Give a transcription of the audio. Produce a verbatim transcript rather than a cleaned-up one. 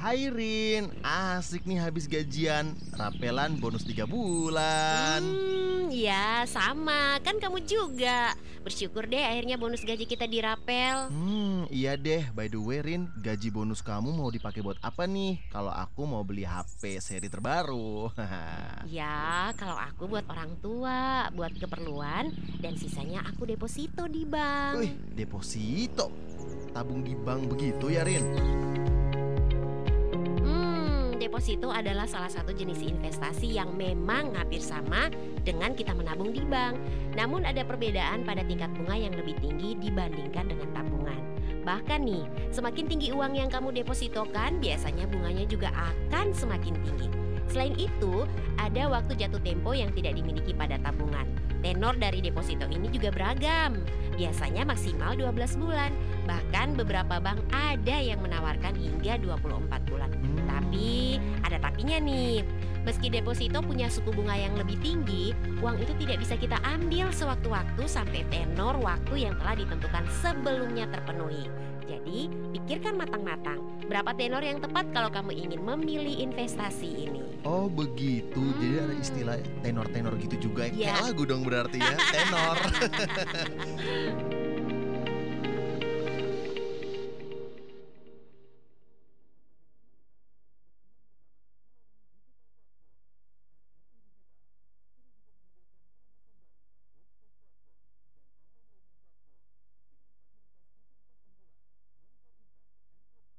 Hai Rin, asik nih habis gajian. Rapelan bonus tiga bulan. Hmm, ya sama. Kan kamu juga. Bersyukur deh akhirnya bonus gaji kita dirapel. Hmm, iya deh. By the way Rin, gaji bonus kamu mau dipakai buat apa nih? Kalau aku mau beli H P seri terbaru. Ya, kalau aku buat orang tua, buat keperluan, dan sisanya aku deposito di Wih, bank. deposito. Tabung di bank begitu ya Rin? Hmm, deposito adalah salah satu jenis investasi yang memang hampir sama dengan kita menabung di bank. Namun ada perbedaan pada tingkat bunga yang lebih tinggi dibandingkan dengan tabungan. Bahkan nih, semakin tinggi uang yang kamu depositokan, biasanya bunganya juga akan semakin tinggi. Selain itu, ada waktu jatuh tempo yang tidak dimiliki pada tabungan. Tenor dari deposito ini juga beragam. Biasanya maksimal dua belas bulan. Bahkan beberapa bank ada yang menawarkan hingga dua puluh empat bulan. Hmm. Tapi ada tapinya nih. Meski deposito punya suku bunga yang lebih tinggi, uang itu tidak bisa kita ambil sewaktu-waktu sampai tenor waktu yang telah ditentukan sebelumnya terpenuhi. Jadi, pikirkan matang-matang. Berapa tenor yang tepat kalau kamu ingin memilih investasi ini? Oh begitu, jadi ada Hmm, istilah tenor-tenor gitu juga ya. Kayak ya. lagu dong berarti ya, tenor.